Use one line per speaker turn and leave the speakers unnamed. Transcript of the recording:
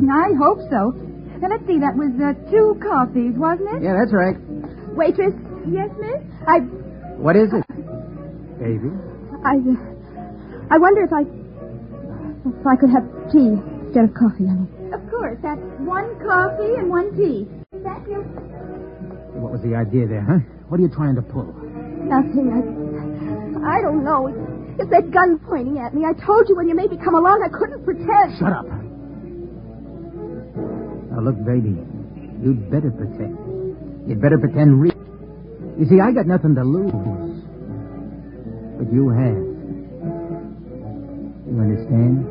I hope so. Now, let's see. That was 2 coffees, wasn't it?
Yeah, that's right.
Waitress. Yes, miss?
What is it, baby?
I wonder if I could have tea instead of coffee, honey. Of course. That's 1 coffee and 1 tea. Thank you.
What was the idea there, huh? What are you trying to pull?
Nothing. I don't know. It's that gun pointing at me. I told you when you made me come along, I couldn't pretend.
Shut up. Now, look, baby, you'd better pretend. You'd better pretend real. You see, I got nothing to lose. But you have. You understand?